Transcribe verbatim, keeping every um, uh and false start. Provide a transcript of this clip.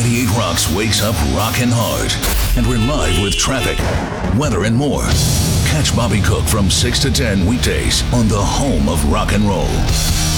ninety-eight Rocks wakes up rockin' hard. And we're live with traffic, weather, and more. Catch Bobby Cook from six to ten weekdays on the home of rock and roll.